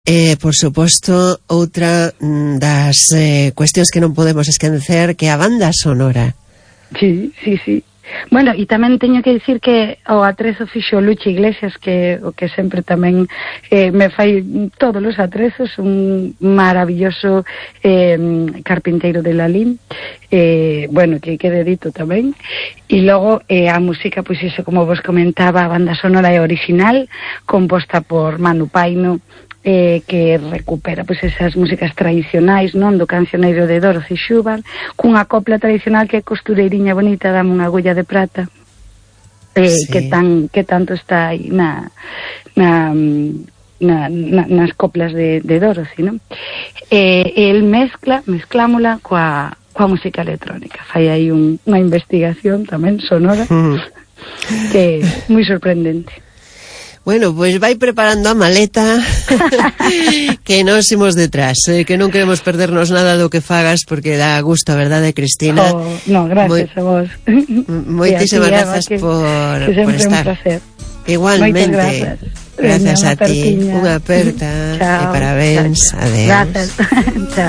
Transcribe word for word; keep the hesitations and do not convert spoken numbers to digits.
E, por suposto, outra das eh, cuestións que non podemos esquecer, que a banda sonora. Sí, sí, sí. Bueno, e tamén teño que dicir que o atrezo fixo Luchi Iglesias, que o que sempre tamén eh, me fai todos os atrezos, un maravilloso eh, carpinteiro de Lalín, eh, bueno, que quede dito tamén. E logo eh, a música, pois iso, como vos comentaba, a banda sonora é original, composta por Manu Paino, eh, que recupera pois esas músicas tradicionais, non, do cancioneiro de Dorothy Schubert, cunha copla tradicional que é costureiriña bonita, dame unha agulla de prata, eh, sí. que tan que tanto está aí na na, na, na nas coplas de, de Dorothy, non? Eh, el mezcla, mezclámola coa coa música electrónica, fai aí un, unha investigación tamén sonora mm. que é moi sorprendente. Bueno, pois pues vai preparando a maleta que nos imos detrás, eh, que non queremos perdernos nada do que fagas, porque dá gusto, a verdade, Cristina? Oh, no, gracias Moi, a vos. Moitísimas grazas que, por, que por estar. Un placer. Igualmente. Gracias. Gracias Venga, a ti. Unha aperta. Chao. E parabéns. Adeus. Gracias. Chao.